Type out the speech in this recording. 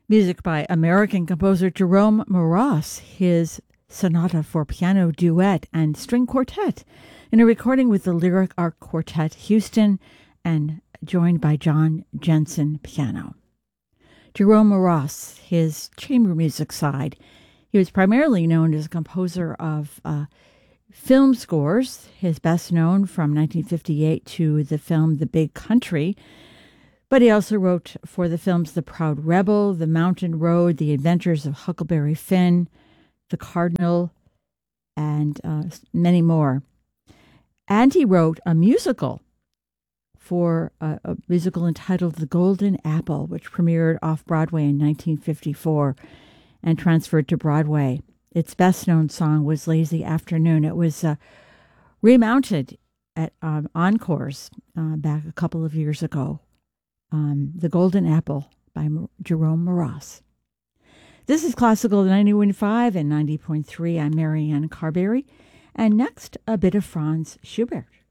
Music by American composer Jerome Moross, his sonata for piano duet and string quartet, in a recording with the Lyric Art Quartet Houston and joined by John Jensen piano. Jerome Moross, his chamber music side. He was primarily known as a composer of film scores, his best known from 1958 to the film The Big Country, but he also wrote for the films The Proud Rebel, The Mountain Road, The Adventures of Huckleberry Finn, The Cardinal, and many more. And he wrote a musical for a musical entitled The Golden Apple, which premiered off-Broadway in 1954 and transferred to Broadway. Its best-known song was Lazy Afternoon. It was remounted at Encores back a couple of years ago. The Golden Apple by Jerome Moross. This is Classical 91.5 and 90.3. I'm Marianne Carberry. And next, a bit of Franz Schubert.